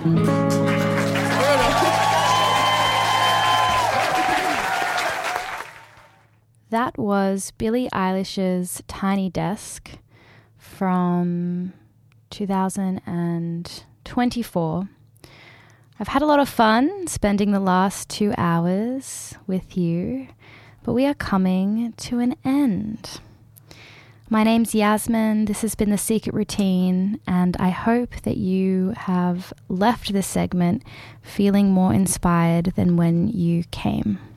That was Billie Eilish's Tiny Desk from 2024. I've had a lot of fun spending the last 2 hours with you, but we are coming to an end. My name's Yasmin, this has been The Secret Routine, and I hope that you have left this segment feeling more inspired than when you came.